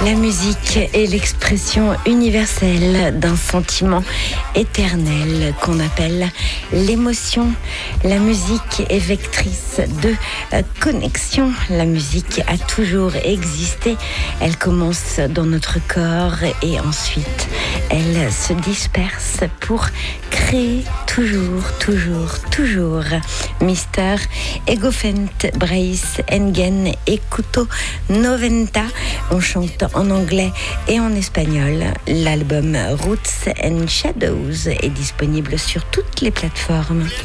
La musique est l'expression universelle d'un sentiment éternel qu'on appelle l'émotion. La musique est vectrice de connexion. La musique a toujours existé. Elle commence dans notre corps et ensuite elle se disperse pour créer toujours. Mister Egofent Brace Engen Ekuto Noventa. On chante en anglais et en espagnol. L'album Roots and Shadows est disponible sur toutes les plateformes.